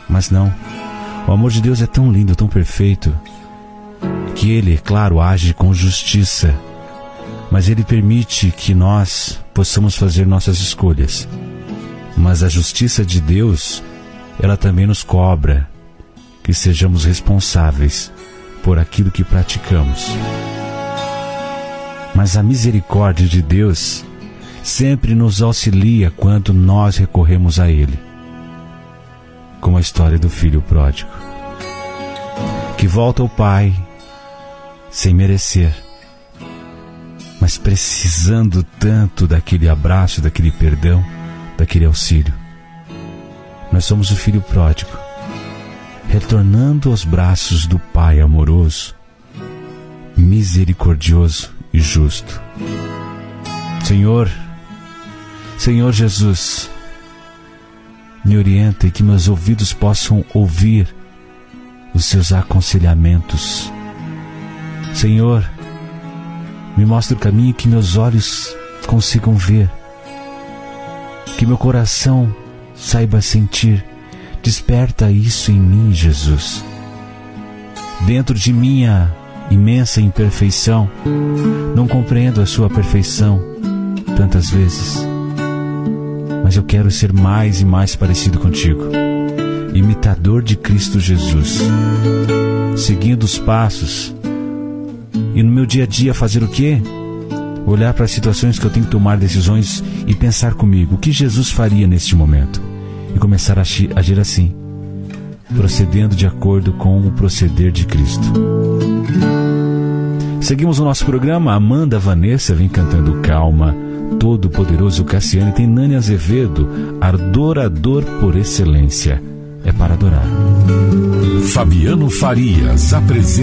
Mas não. O amor de Deus é tão lindo, tão perfeito, que Ele, claro, age com justiça, mas Ele permite que nós possamos fazer nossas escolhas. Mas a justiça de Deus, ela também nos cobra que sejamos responsáveis por aquilo que praticamos. Mas a misericórdia de Deus sempre nos auxilia quando nós recorremos a Ele. Como a história do filho pródigo, que volta ao Pai sem merecer, mas precisando tanto daquele abraço, daquele perdão, daquele auxílio. Nós somos o filho pródigo, retornando aos braços do Pai amoroso, misericordioso e justo. Senhor Jesus, me orienta e que meus ouvidos possam ouvir os seus aconselhamentos. Senhor, me mostra o caminho que meus olhos consigam ver, que meu coração saiba sentir. Desperta isso em mim, Jesus. Dentro de minha imensa imperfeição, não compreendo a sua perfeição tantas vezes, mas eu quero ser mais e mais parecido contigo, imitador de Cristo Jesus, seguindo os passos. E no meu dia a dia fazer o quê? Olhar para as situações que eu tenho que tomar decisões e pensar comigo, o que Jesus faria neste momento? E começar a agir assim, procedendo de acordo com o proceder de Cristo. Seguimos o nosso programa. Amanda Vanessa vem cantando Calma. Todo-Poderoso Cassiane tem Nani Azevedo, adorador por excelência. É para adorar. Fabiano Farias apresenta